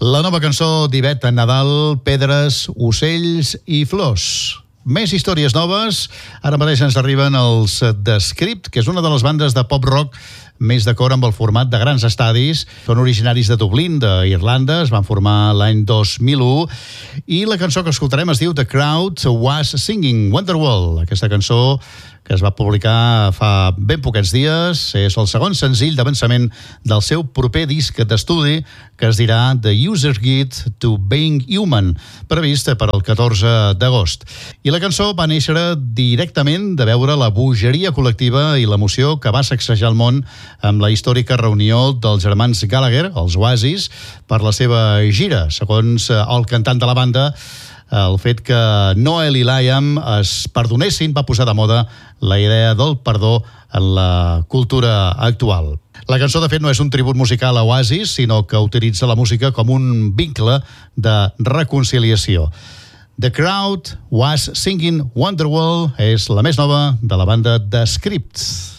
La nova cançó d'Ivette Nadal, Pedres, Ocells i Flors. Més històries noves. Ara mateix ens arriben els The Script, que és una de les bandes de pop-rock més d'acord amb el format de grans estadis. Són originaris de Dublín, d'Irlanda, es van formar l'any 2001, i la cançó que escoltarem es diu The Crowd Was Singing Wonderwall. Aquesta cançó, que es va publicar fa ben poquets dies, és el segon senzill d'avançament del seu proper disc d'estudi, que es dirà The User's Guide to Being Human, previst per al 14 d'agost. I la cançó va néixer directament de veure la bogeria col·lectiva i l'emoció que va sacsejar el món amb la històrica reunió dels germans Gallagher, els Oasis, per la seva gira. Segons el cantant de la banda, el fet que Noel i Liam es perdonessin va posar de moda la idea del perdó en la cultura actual. La cançó, de fet, no és un tribut musical a Oasis, sinó que utilitza la música com un vincle de reconciliació. The Crowd Was Singing Wonderwall és la més nova de la banda The Script.